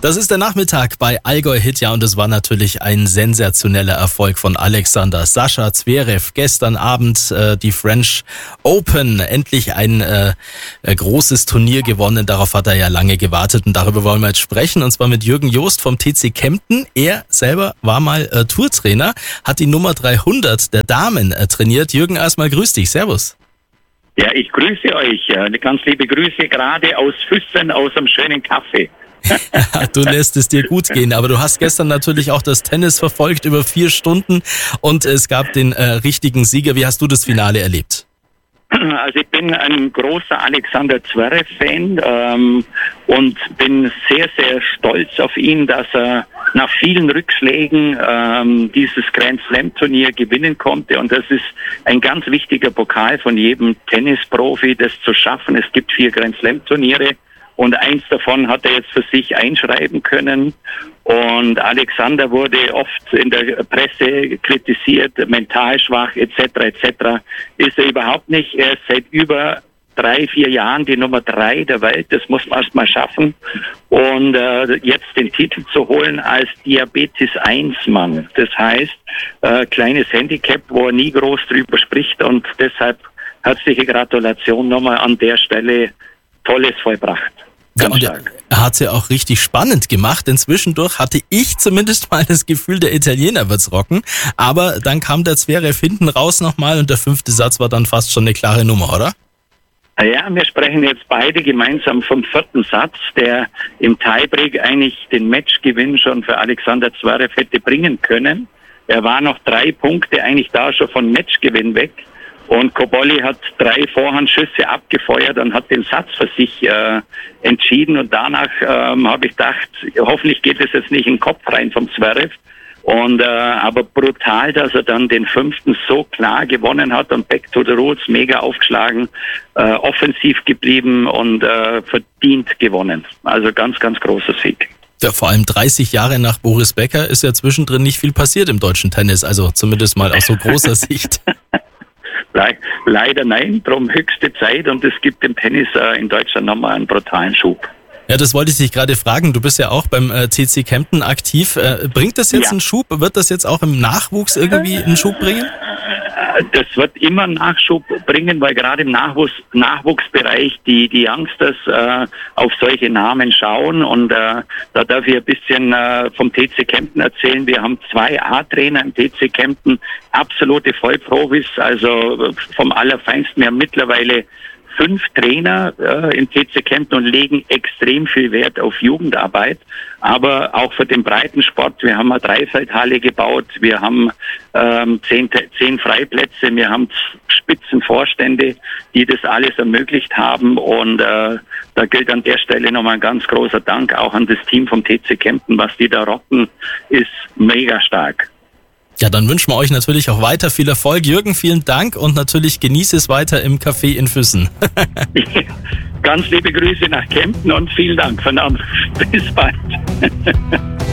Das ist der Nachmittag bei Allgäu Hit, ja, und es war natürlich ein sensationeller Erfolg von Alexander Sascha Zverev. Gestern Abend die French Open, endlich ein großes Turnier gewonnen. Darauf hat er ja lange gewartet und darüber wollen wir jetzt sprechen, und zwar mit Jürgen Jost vom TC Kempten. Er selber war mal Tourtrainer, hat die Nummer 300 der Damen trainiert. Jürgen, erstmal grüß dich, servus. Ja, ich grüße euch. Ganz liebe Grüße gerade aus Füssen, aus einem schönen Kaffee. Du lässt es dir gut gehen, aber du hast gestern natürlich auch das Tennis verfolgt über 4 Stunden und es gab den richtigen Sieger. Wie hast du das Finale erlebt? Also ich bin ein großer Alexander Zverev-Fan und bin sehr, sehr stolz auf ihn, dass er nach vielen Rückschlägen dieses Grand Slam-Turnier gewinnen konnte. Und das ist ein ganz wichtiger Pokal von jedem Tennisprofi, das zu schaffen. Es gibt 4 Grand Slam-Turniere. Und eins davon hat er jetzt für sich einschreiben können. Und Alexander wurde oft in der Presse kritisiert, mental schwach etc. etc. Ist er überhaupt nicht. Er ist seit über 3-4 Jahren die Nummer 3 der Welt. Das muss man erst mal schaffen. Und jetzt den Titel zu holen als Diabetes-1-Mann. Das heißt, kleines Handicap, wo er nie groß drüber spricht. Und deshalb herzliche Gratulation nochmal an der Stelle. Tolles vollbracht. Ja, und er hat es ja auch richtig spannend gemacht, denn zwischendurch hatte ich zumindest mal das Gefühl, der Italiener wird's rocken, aber dann kam der Zverev hinten raus nochmal und der 5. Satz war dann fast schon eine klare Nummer, oder? Ja, wir sprechen jetzt beide gemeinsam vom 4. Satz, der im Tiebreak eigentlich den Matchgewinn schon für Alexander Zverev hätte bringen können. Er war noch 3 Punkte eigentlich da schon von Matchgewinn weg. Und Cobolli hat 3 Vorhandschüsse abgefeuert und hat den Satz für sich entschieden. Und danach habe ich gedacht, hoffentlich geht es jetzt nicht in den Kopf rein vom Zverev. Und aber brutal, dass er dann den 5. so klar gewonnen hat und back to the roots, mega aufgeschlagen, offensiv geblieben und verdient gewonnen. Also ganz, ganz großer Sieg. Ja, vor allem 30 Jahre nach Boris Becker ist ja zwischendrin nicht viel passiert im deutschen Tennis. Also zumindest mal aus so großer Sicht. Leider nein, darum höchste Zeit, und es gibt im Tennis in Deutschland nochmal einen brutalen Schub. Ja, das wollte ich dich gerade fragen. Du bist ja auch beim TC Kempten aktiv. Bringt das jetzt einen Schub? Wird das jetzt auch im Nachwuchs irgendwie einen Schub bringen? Das wird immer Nachschub bringen, weil gerade im Nachwuchsbereich die Youngsters auf solche Namen schauen. Und da darf ich ein bisschen vom TC Kempten erzählen. Wir haben 2 A-Trainer im TC Kempten, absolute Vollprofis, also vom Allerfeinsten. Wir haben mittlerweile 5 Trainer im TC Kempten und legen extrem viel Wert auf Jugendarbeit, aber auch für den Breitensport. Wir haben eine Dreifeldhalle gebaut, wir haben 10 Freiplätze, wir haben Spitzenvorstände, die das alles ermöglicht haben, und da gilt an der Stelle nochmal ein ganz großer Dank auch an das Team vom TC Kempten. Was die da rocken, ist mega stark. Ja, dann wünschen wir euch natürlich auch weiter viel Erfolg. Jürgen, vielen Dank, und natürlich genieße es weiter im Café in Füssen. Ganz liebe Grüße nach Kempten und vielen Dank. Bis bald.